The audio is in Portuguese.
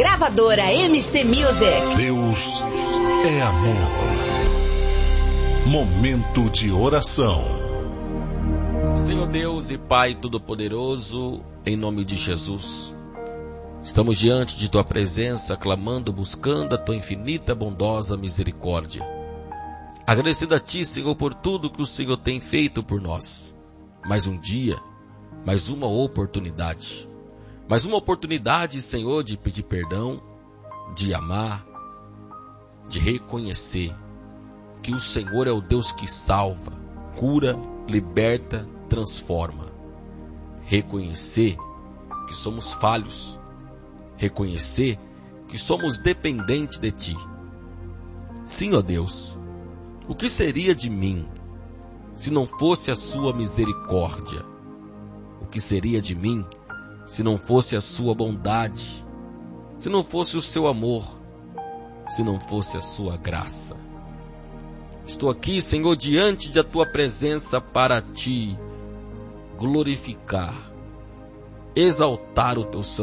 Gravadora MC Music. Deus é amor. Momento de oração. Senhor Deus e Pai Todo-Poderoso, em nome de Jesus, estamos diante de Tua presença, clamando, buscando a Tua infinita, bondosa misericórdia. Agradecido a Ti, Senhor, por tudo que o Senhor tem feito por nós. Mais um dia, mais uma oportunidade. Mais uma oportunidade, Senhor, de pedir perdão, de amar, de reconhecer que o Senhor é o Deus que salva, cura, liberta, transforma. Reconhecer que somos falhos. Reconhecer que somos dependentes de Ti. Sim, ó Deus, o que seria de mim se não fosse a Sua misericórdia? O que seria de mim se não fosse a Sua bondade? Se não fosse o Seu amor? Se não fosse a Sua graça? Estou aqui, Senhor, diante da Tua presença para Te glorificar, exaltar o Teu santo